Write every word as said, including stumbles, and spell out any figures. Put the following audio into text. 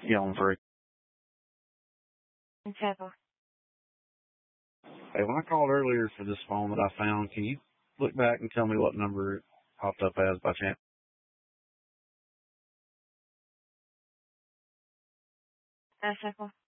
Yeah, on three. Seven. Hey, when I called earlier for this phone that I found, can you look back and tell me what number it popped up as by chance? Uh, seven.